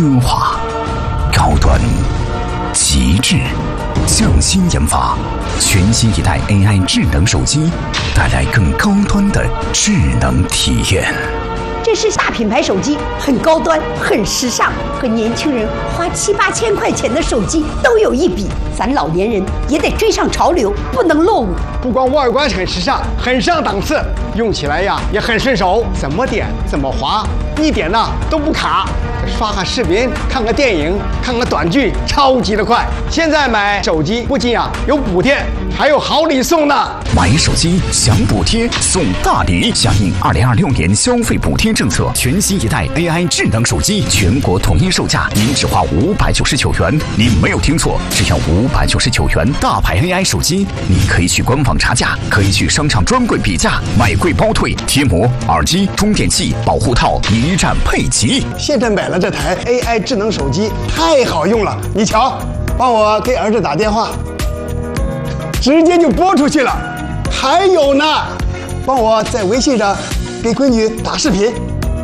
奢华、高端、极致，匠心研发，全新一代 AI 智能手机，带来更高端的智能体验。 这是大品牌手机，很高端，很时尚，和年轻人花7、8千块钱的手机都有一比。咱老年人也得追上潮流，不能落伍。 不光外观很时尚，很上档次，用起来呀也很顺手，怎么点怎么滑，一点呢都不卡。刷个视频，看个电影，看个短剧，超级的快。现在买手机不仅有补贴，还有好礼送呢。 买手机享补贴送大礼，响应2026年消费补贴政策，全新一代 AI 智能手机全国统一售价，您只花599元。您没有听错，只要599元。大牌 AI 手机，你可以去官网查价，可以去商场专柜比价，买贵包退，贴膜、耳机、充电器、保护套一站配齐。 现在买了这台 AI 智能手机，太好用了。你瞧，帮我给儿子打电话，直接就拨出去了。还有呢，帮我在微信上给闺女打视频。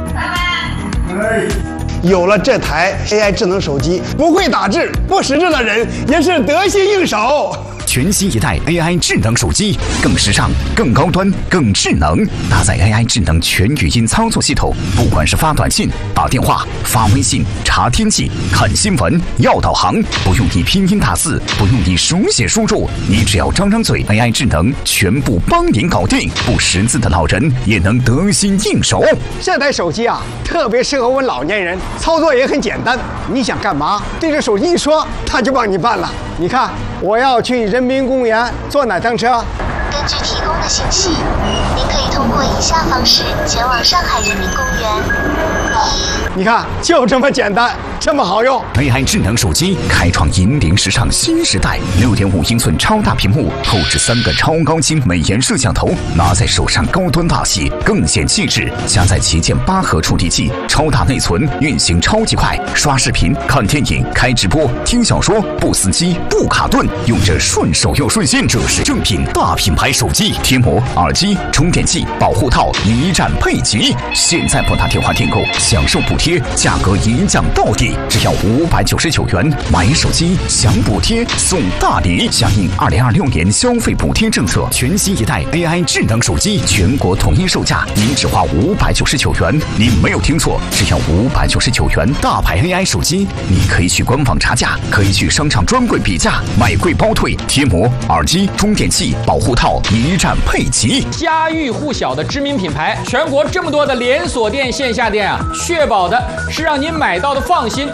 有了这台 AI 智能手机，不会打字、不识字的人也是得心应手。 全新一代 AI 智能手机，更时尚、更高端、更智能，搭载 AI 智能全语音操作系统，不管是发短信、打电话、发微信、查天气、看新闻、要导航，不用你拼音打字，不用你手写输入，你只要张张嘴 ，AI 智能全部帮您搞定。不识字的老人也能得心应手。 这台手机特别适合我们老年人，操作也很简单。你想干嘛，对着手机一说，它就帮你办了。你看，我要去人民公园坐哪趟车？ 根据提供的信息，您可以通过以下方式前往上海人民公园。 你看，就这么简单，这么好用。 AI 智能手机开创引领时尚新时代，6.5英寸超大屏幕，后置3个超高清美颜摄像头，拿在手上高端大气，更显气质。加载旗舰8核处理器，超大内存，运行超级快，刷视频、看电影、开直播、听小说，不死机、不卡顿，用着顺手又顺心。这是正品大品牌手机，贴膜、耳机、充电器、保护套一站配齐。现在拨打电话订购，享受补贴，价格一降到底，只要599元。买手机享补贴送大礼，响应2026年消费补贴政策，全新一代 AI 智能手机全国统一售价，您只花599元。您没有听错，只要599元。大牌 AI 手机，你可以去官网查价，可以去商场专柜比价，买贵包退，贴膜、耳机、充电器、保护套一站配齐。 家喻户晓的知名品牌，全国这么多的连锁店、线下店确保的是让您买到的放心，